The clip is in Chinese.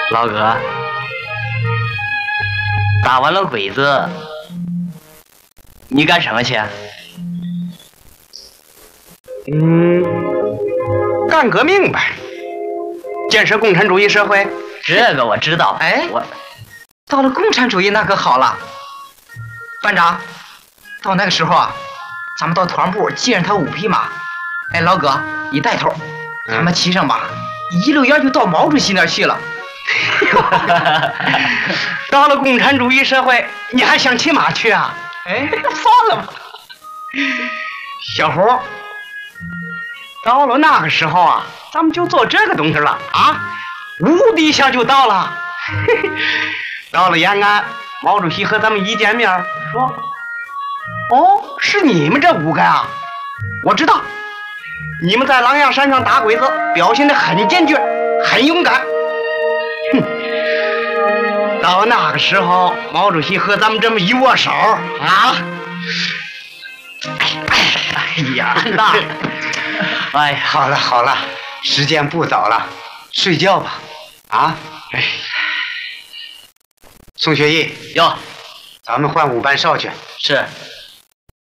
老哥，打完了鬼子，你干什么去？ 干革命呗，建设共产主义社会。 这个我知道。 哎， 我到了共产主义那可好了，班长，到那个时候啊，咱们到团部借上他5匹马，哎，老哥你带头，咱们骑上马，一溜烟就到毛主席那儿去了。 到了共产主义社会，你还想骑马去啊？ 哎，算了吧。 小胡，到了那个时候啊，咱们就做这个东西了啊！无敌下就到了。到了延安，毛主席和咱们一见面说：“哦，是你们这5个啊？我知道，你们在狼牙山上打鬼子，表现得很坚决，很勇敢。”哼！到那个时候，毛主席和咱们这么一握手啊！哎呀，那， 哎呀， 好了好了，时间不早了，睡觉吧。啊，哎，宋学义， 哟， 咱们换5班哨去。 是。